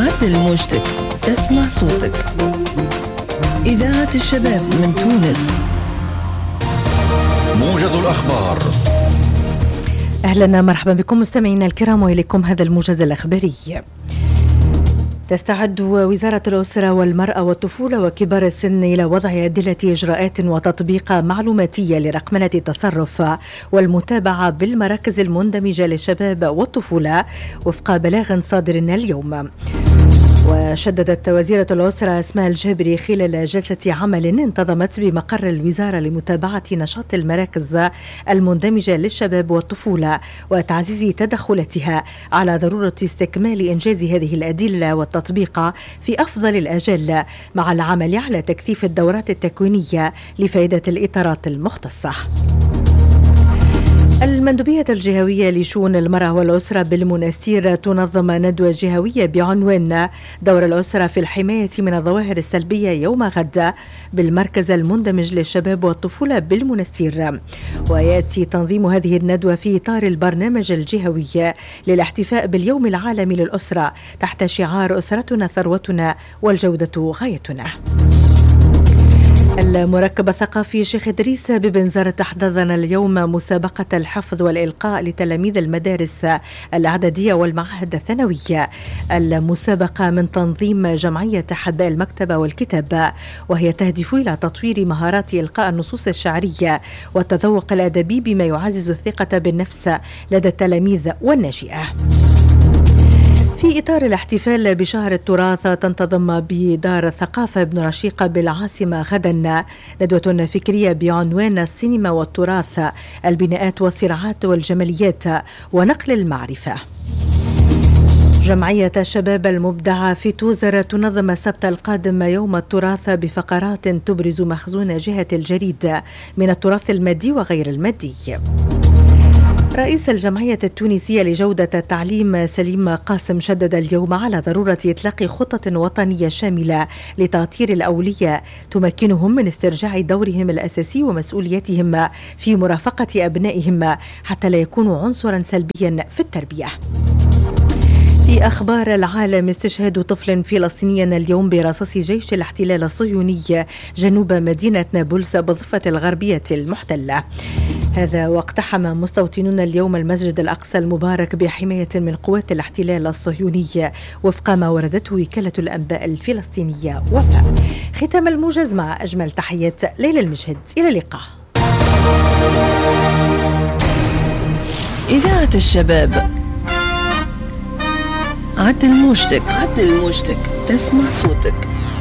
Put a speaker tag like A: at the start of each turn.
A: عدل موجتك تسمع صوتك. إذاعة الشباب من تونس.
B: موجز الأخبار.
C: أهلا مرحبا بكم مستمعينا الكرام وإليكم هذا الموجز الأخباري. تستعد وزارة الأسرة والمرأة والطفولة وكبار السن إلى وضع أدلة إجراءات وتطبيق معلوماتية لرقمنة التصرف والمتابعة بالمراكز المندمجة للشباب والطفولة وفق بلاغ صادر اليوم. وشددت وزيرة الأسرة أسماء الجابري خلال جلسة عمل انتظمت بمقر الوزارة لمتابعة نشاط المراكز المندمجة للشباب والطفولة وتعزيز تدخلاتها على ضرورة استكمال إنجاز هذه الأدلة والتطبيق في أفضل الآجال مع العمل على تكثيف الدورات التكوينية لفائدة الإطارات المختصة. المندوبية الجهوية لشؤون المرأة والأسرة بالمنستير تنظم ندوة جهوية بعنوان دور الأسرة في الحماية من الظواهر السلبية يوم غد بالمركز المندمج للشباب والطفولة بالمنستير. ويأتي تنظيم هذه الندوة في إطار البرنامج الجهوي للاحتفاء باليوم العالمي للأسرة تحت شعار أسرتنا ثروتنا والجودة غايتنا. المركب الثقافي شيخ إدريس ببنزرت أحضرنا اليوم مسابقة الحفظ والإلقاء لتلاميذ المدارس الإعدادية والمعاهد الثانوية. المسابقة من تنظيم جمعية أحباء المكتبة والكتاب وهي تهدف إلى تطوير مهارات إلقاء النصوص الشعرية والتذوق الأدبي بما يعزز الثقة بالنفس لدى التلاميذ والناشئة. في إطار الاحتفال بشهر التراث تنتظم بدار الثقافة ابن رشيقة بالعاصمة غدا ندوة فكرية بعنوان السينما والتراث البناءات والصراعات والجماليات ونقل المعرفة. جمعية الشباب المبدعة في توزر تنظم السبت القادم يوم التراث بفقرات تبرز مخزون جهة الجريد من التراث المادي وغير المادي. رئيس الجمعية التونسية لجودة التعليم سليم قاسم شدد اليوم على ضرورة إطلاق خطة وطنية شاملة لتأطير الأولياء تمكنهم من استرجاع دورهم الأساسي ومسؤوليتهم في مرافقة أبنائهم حتى لا يكونوا عنصرا سلبيا في التربية. في أخبار العالم استشهاد طفل فلسطيني اليوم برصاص جيش الاحتلال الصهيوني جنوب مدينة نابلس بالضفة الغربية المحتلة. هذا واقتحم مستوطنون اليوم المسجد الأقصى المبارك بحماية من قوات الاحتلال الصهيوني وفق ما وردته وكالة الأنباء الفلسطينية وفاء. ختام الموجز مع أجمل تحيات ليلى المشهد. إلى اللقاء.
A: إذاعة الشباب. عدل موجتك تسمع صوتك.